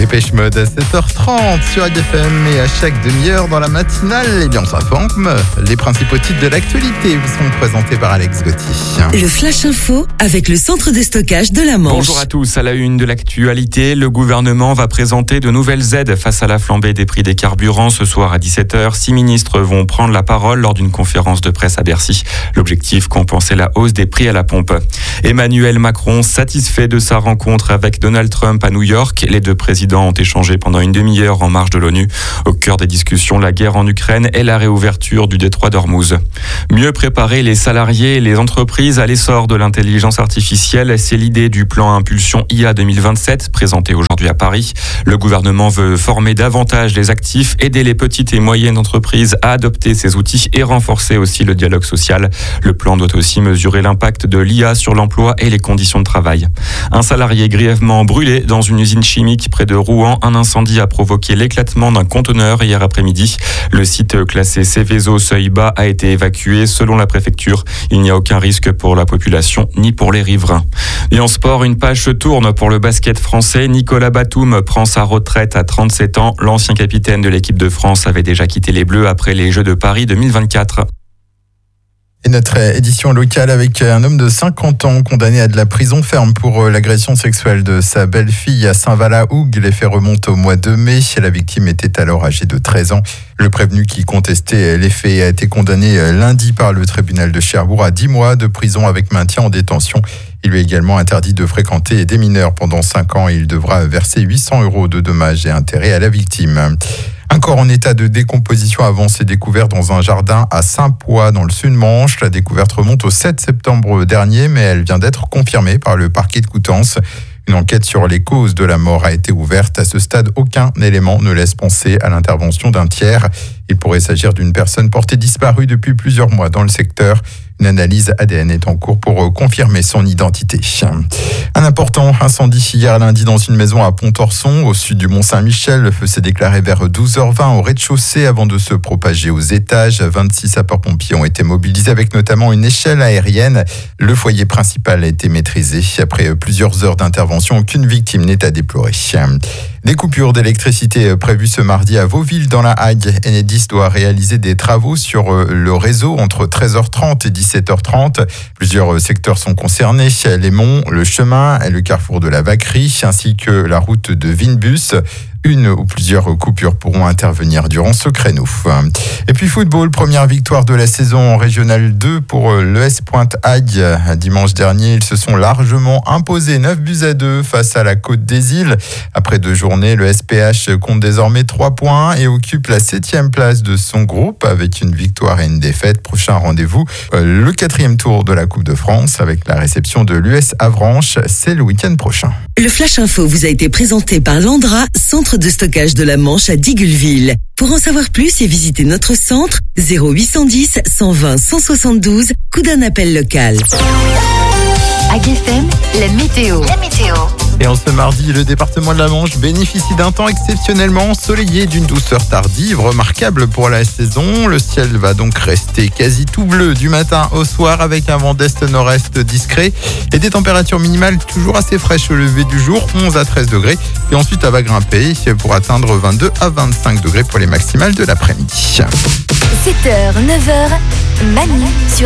Dépêche Mode à 7h30 sur IDFM et à chaque demi-heure dans la matinale, on s'informe. Les principaux titres de l'actualité vous sont présentés par Alex Gauthier. Le Flash Info avec le centre de stockage de la Manche. Bonjour à tous. À la une de l'actualité, le gouvernement va présenter de nouvelles aides face à la flambée des prix des carburants. Ce soir à 17h, 6 ministres vont prendre la parole lors d'une conférence de presse à Bercy. L'objectif, compenser la hausse des prix à la pompe. Emmanuel Macron, satisfait de sa rencontre avec Donald Trump à New York. Les deux présidents ont échangé pendant une demi-heure en marge de l'ONU. Au cœur des discussions, la guerre en Ukraine et la réouverture du détroit d'Ormuz. Mieux préparer les salariés et les entreprises à l'essor de l'intelligence artificielle, c'est l'idée du plan Impulsion IA 2027 présenté aujourd'hui à Paris. Le gouvernement veut former davantage les actifs, aider les petites et moyennes entreprises à adopter ces outils et renforcer aussi le dialogue social. Le plan doit aussi mesurer l'impact de l'IA sur l'emploi et les conditions de travail. Un salarié grièvement brûlé dans une usine chimique près de Rouen. Un incendie a provoqué l'éclatement d'un conteneur hier après-midi. Le site classé Céveso seuil bas a été évacué. Selon la préfecture, il n'y a aucun risque pour la population ni pour les riverains. Et en sport, une page se tourne pour le basket français. Nicolas Batum prend sa retraite à 37 ans. L'ancien capitaine de l'équipe de France avait déjà quitté les Bleus après les Jeux de Paris 2024. Et notre édition locale avec un homme de 50 ans condamné à de la prison ferme pour l'agression sexuelle de sa belle-fille à Saint-Valahougue. Les faits remontent au mois de mai. La victime était alors âgée de 13 ans. Le prévenu qui contestait les faits a été condamné lundi par le tribunal de Cherbourg à 10 mois de prison avec maintien en détention. Il lui est également interdit de fréquenter des mineurs pendant 5 ans. Il devra verser 800 € de dommages et intérêts à la victime. Un corps en état de décomposition avancé découvert dans un jardin à Saint-Poix dans le Sud-Manche. La découverte remonte au 7 septembre dernier, mais elle vient d'être confirmée par le parquet de Coutances. Une enquête sur les causes de la mort a été ouverte. À ce stade, aucun élément ne laisse penser à l'intervention d'un tiers. Il pourrait s'agir d'une personne portée disparue depuis plusieurs mois dans le secteur. Une analyse ADN est en cours pour confirmer son identité. Un important incendie hier lundi dans une maison à Pontorson, au sud du Mont-Saint-Michel. Le feu s'est déclaré vers 12h20 au rez-de-chaussée avant de se propager aux étages. 26 sapeurs-pompiers ont été mobilisés avec notamment une échelle aérienne. Le foyer principal a été maîtrisé. Après plusieurs heures d'intervention, aucune victime n'est à déplorer. Des coupures d'électricité prévues ce mardi à Vauville dans la Hague. Enedis doit réaliser des travaux sur le réseau entre 13h30 et 17h30. Plusieurs secteurs sont concernés. Les monts, le chemin et le carrefour de la Vacquerie, ainsi que la route de Vinbus. Une ou plusieurs coupures pourront intervenir durant ce créneau. Et puis football, première victoire de la saison en Régional 2 pour l'ES Pointe-Hague. Dimanche dernier, ils se sont largement imposés 9-2 face à la Côte des Îles. Après 2 journées, le SPH compte désormais 3 points et occupe la 7e place de son groupe avec une victoire et une défaite. Prochain rendez-vous, le 4e tour de la Coupe de France avec la réception de l'US Avranches. C'est le week-end prochain. Le Flash Info vous a été présenté par Landra, centre de stockage de la Manche à Digueulville. Pour en savoir plus et visiter notre centre, 0810 120 172, coup d'un appel local. IDFM, la météo. Et en ce mardi, le département de la Manche bénéficie d'un temps exceptionnellement ensoleillé, d'une douceur tardive, remarquable pour la saison. Le ciel va donc rester quasi tout bleu du matin au soir avec un vent d'est-nord-est discret et des températures minimales toujours assez fraîches au lever du jour, 11 à 13 degrés. Et ensuite, ça va grimper pour atteindre 22 à 25 degrés pour les maximales de l'après-midi. 7h, 9h, Manu sur